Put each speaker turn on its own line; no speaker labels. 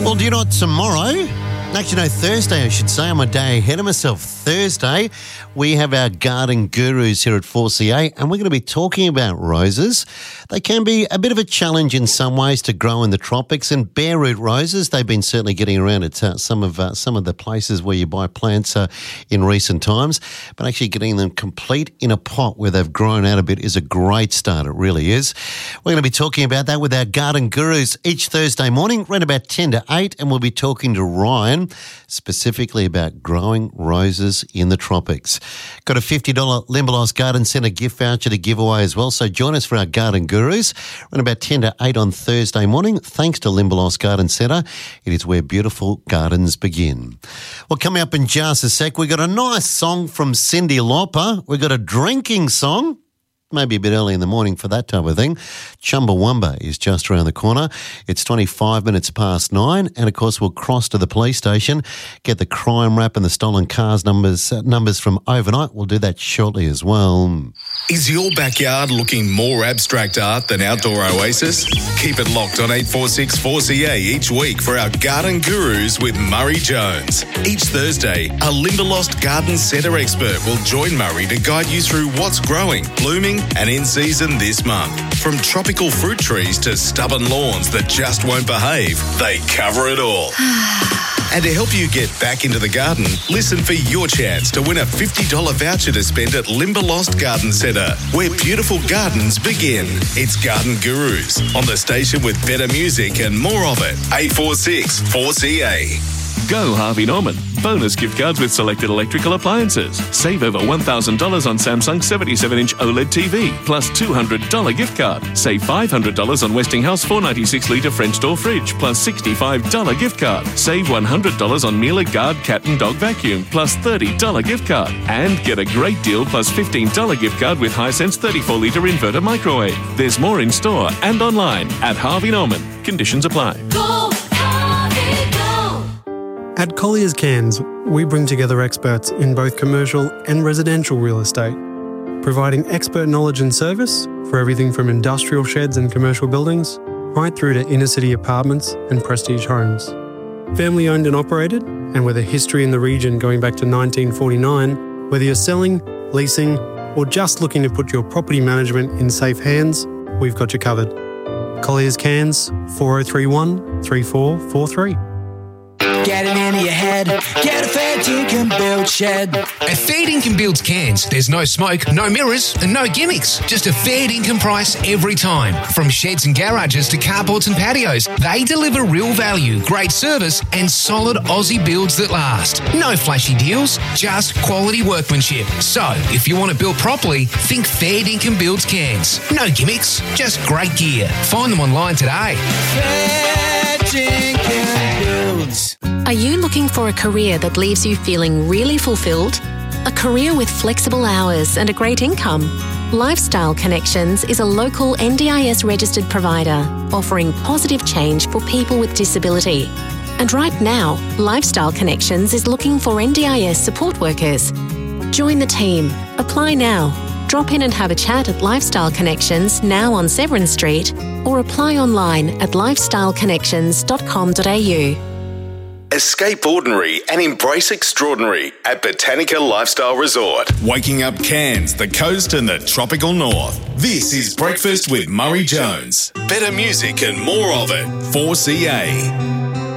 Well, do you know what tomorrow? Actually, no, Thursday, I should say. I'm a day ahead of myself. Thursday, we have our garden gurus here at 4CA, and we're going to be talking about roses. They can be a bit of a challenge in some ways to grow in the tropics, and bare root roses, they've been certainly getting around at some of the places where you buy plants in recent times. But actually getting them complete in a pot where they've grown out a bit is a great start. It really is. We're going to be talking about that with our garden gurus each Thursday morning, around about 10 to 8, and we'll be talking to Ryan specifically about growing roses in the tropics. Got a $50 Limberlost Garden Centre gift voucher to give away as well, so join us for our garden gurus around about 10 to 8 on Thursday morning. Thanks to Limberlost Garden Centre, it is where beautiful gardens begin. Well, coming up in just a sec, we've got a nice song from Cyndi Lauper. We've got a drinking song. Maybe a bit early in the morning for that type of thing. Chumbawamba is just around the corner. It's 25 minutes past 9, and of course we'll cross to the police station, get the crime rap and the stolen cars numbers from overnight. We'll do that shortly as well.
Is your backyard looking more abstract art than Outdoor Oasis? Keep it locked on 846 4CA each week for our Garden Gurus with Murray Jones. Each Thursday, a Limberlost Garden Centre expert will join Murray to guide you through what's growing, blooming and in season this month. From tropical fruit trees to stubborn lawns that just won't behave, they cover it all. And to help you get back into the garden, listen for your chance to win a $50 voucher to spend at Limberlost Garden Centre, where beautiful gardens begin. It's Garden Gurus on the station with better music and more of it. 846 4CA.
Go Harvey Norman. Bonus gift cards with selected electrical appliances. Save over $1,000 on Samsung 77-inch OLED TV, plus $200 gift card. Save $500 on Westinghouse 496-litre French door fridge, plus $65 gift card. Save $100 on Miele Guard cat and dog vacuum, plus $30 gift card. And get a great deal plus $15 gift card with Hisense 34-litre inverter microwave. There's more in store and online at Harvey Norman. Conditions apply.
Go, Harvey, go!
At Collier's Cairns, we bring together experts in both commercial and residential real estate, providing expert knowledge and service for everything from industrial sheds and commercial buildings right through to inner-city apartments and prestige homes. Family owned and operated, and with a history in the region going back to 1949, whether you're selling, leasing, or just looking to put your property management in safe hands, we've got you covered. Collier's Cairns, 4031 3443.
Get it into your head. Get a fair dinkum build shed.
At Fair Dinkum Builds Cairns, there's no smoke, no mirrors and no gimmicks. Just a fair dinkum price every time. From sheds and garages to carports and patios, they deliver real value, great service and solid Aussie builds that last. No flashy deals, just quality workmanship. So, if you want to build properly, think Fair Dinkum Builds Cairns. No gimmicks, just great gear. Find them online today.
Fair dinkum builds.
Are you looking for a career that leaves you feeling really fulfilled? A career with flexible hours and a great income? Lifestyle Connections is a local NDIS registered provider offering positive change for people with disability. And right now, Lifestyle Connections is looking for NDIS support workers. Join the team. Apply now. Drop in and have a chat at Lifestyle Connections now on Severn Street or apply online at lifestyleconnections.com.au.
Escape ordinary and embrace extraordinary at Botanica Lifestyle Resort. Waking up Cairns, the coast and the tropical north. This is Breakfast with Murray Jones. Better music and more of it. 4CA.